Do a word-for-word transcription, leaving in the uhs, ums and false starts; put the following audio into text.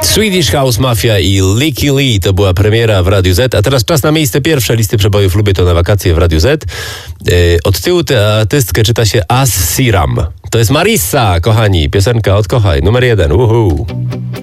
Swedish House Mafia i Licky Lee to była premiera w Radiu Z, a teraz czas na miejsce pierwsze listy przebojów. Lubię to na wakacje w Radiu Z. Yy, od tyłu tę artystkę czyta się As Siram. To jest Marissa, kochani, piosenka Odkochaj, numer jeden. Uhu.